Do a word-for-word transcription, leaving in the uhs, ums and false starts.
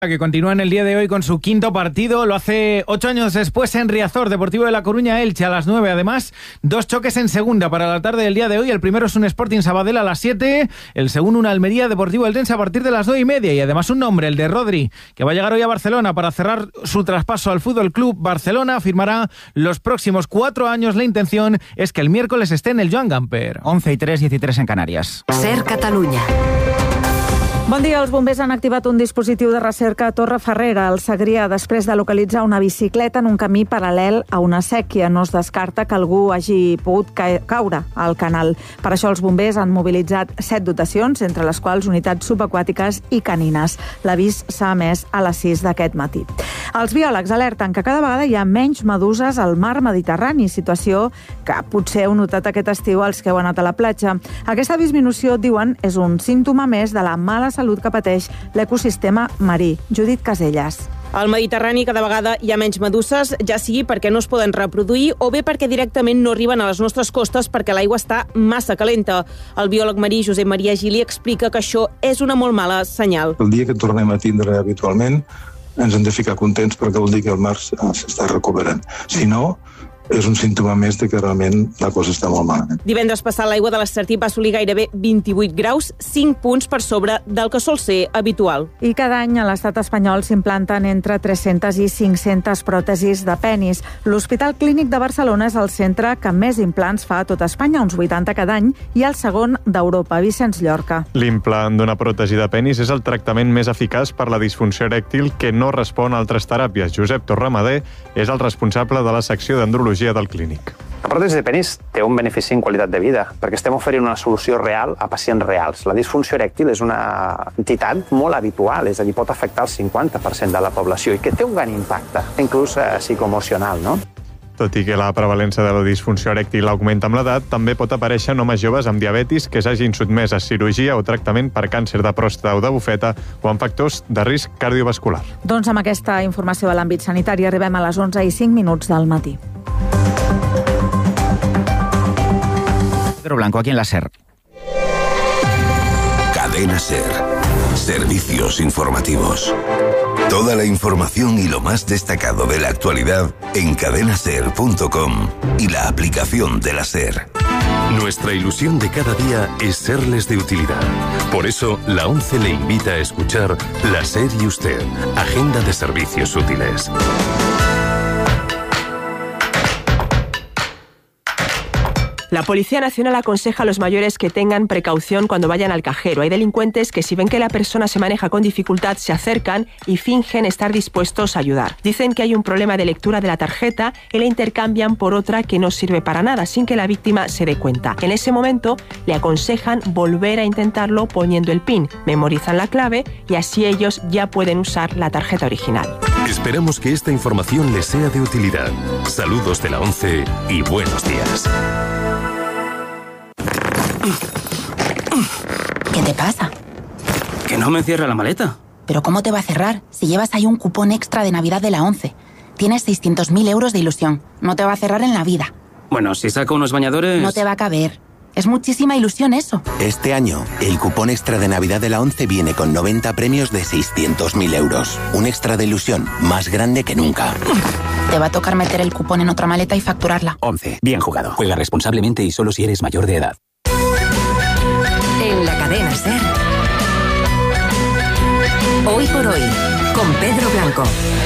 Que continúa en el día de hoy con su quinto partido. Lo hace ocho años después en Riazor, Deportivo de La Coruña, Elche a las nueve. Además, dos choques en segunda para la tarde del día de hoy. El primero es un Sporting Sabadell a las siete. El segundo, un Almería Deportivo Eldense a partir de las nueve y media. Y además un nombre, el de Rodri, que va a llegar hoy a Barcelona para cerrar su traspaso al Fútbol Club Barcelona. Firmará los próximos cuatro años. La intención es que el miércoles esté en el Joan Gamper. once y tres, diecitrés en Canarias. Ser Catalunya. Bon dia. Els bombers han activat un dispositiu de recerca a Torreferrera, al Segrià, després de localitzar una bicicleta en un camí paral·lel a una sèquia. No es descarta que algú hagi pogut ca- caure al canal. Per això els bombers han mobilitzat set dotacions, entre les quals unitats subaquàtiques i canines. L'avís s'ha emès a les sis d'aquest matí. Els biòlegs alerten que cada vegada hi ha menys meduses al mar Mediterrani, situació que potser heu notat aquest estiu els que heu anat a la platja. Aquesta disminució, diuen, és un símptoma més de la mala salut que pateix l'ecosistema marí. Judit Caselles. Al Mediterrani cada vegada hi ha menys meduses, ja sigui perquè no es poden reproduir o bé perquè directament no arriben a les nostres costes perquè l'aigua està massa calenta. El biòleg marí Josep Maria Gili explica que això és una molt mala senyal. El dia que tornem a tindre habitualment ens hem de ficar contents perquè vol dir que el mar s'està recuperant. Si no, és un símptoma més de que realment la cosa està molt malament. Divendres passat l'aigua de l'Estartit va assolir gairebé vint-i-vuit graus, cinc punts per sobre del que sol ser habitual. I cada any a l'estat espanyol s'implanten entre tres-centes i cinc-centes pròtesis de penis. L'Hospital Clínic de Barcelona és el centre que més implants fa a tot Espanya, uns vuitanta cada any, i el segon d'Europa. Vicenç Llorca. L'implant d'una pròtesi de penis és el tractament més eficaç per la disfunció erèctil que no respon a altres teràpies. Josep Torramadé és el responsable de la secció d'andrologia del clínic. La pròtesi de penis té un benefici en qualitat de vida, perquè estem oferint una solució real a pacients reals. La disfunció erèctil és una entitat molt habitual, és a dir, pot afectar el cinquanta per cent de la població i que té un gran impacte, inclús eh, psicoemocional, no? Tot i que la prevalència de la disfunció erèctil augmenta amb l'edat, també pot aparèixer en homes joves amb diabetis que s'hagin sotmès a cirurgia o tractament per càncer de pròstata o de bufeta o amb factors de risc cardiovascular. Doncs amb aquesta informació a l'àmbit sanitari arribem a les onze i cinc minuts del matí. Pedro Blanco, aquí en la SER. Cadena SER. Servicios informativos. Toda la información y lo más destacado de la actualidad en cadena ser punto com y la aplicación de la SER. Nuestra ilusión de cada día es serles de utilidad. Por eso, la ONCE le invita a escuchar La SER y Usted, Agenda de Servicios Útiles. La Policía Nacional aconseja a los mayores que tengan precaución cuando vayan al cajero. Hay delincuentes que, si ven que la persona se maneja con dificultad, se acercan y fingen estar dispuestos a ayudar. Dicen que hay un problema de lectura de la tarjeta y la intercambian por otra que no sirve para nada, sin que la víctima se dé cuenta. En ese momento, le aconsejan volver a intentarlo poniendo el PIN. Memorizan la clave y así ellos ya pueden usar la tarjeta original. Esperamos que esta información les sea de utilidad. Saludos de la ONCE y buenos días. ¿Qué te pasa? Que no me cierra la maleta. ¿Pero cómo te va a cerrar si llevas ahí un cupón extra de Navidad de la ONCE? Tienes seiscientos mil euros de ilusión. No te va a cerrar en la vida. Bueno, si saco unos bañadores... No te va a caber. Es muchísima ilusión eso. Este año, el cupón extra de Navidad de la ONCE viene con noventa premios de seiscientos mil euros. Un extra de ilusión más grande que nunca. Te va a tocar meter el cupón en otra maleta y facturarla. ONCE. Bien jugado. Juega responsablemente y solo si eres mayor de edad. En la cadena SER. Hoy por hoy, con Pedro Blanco.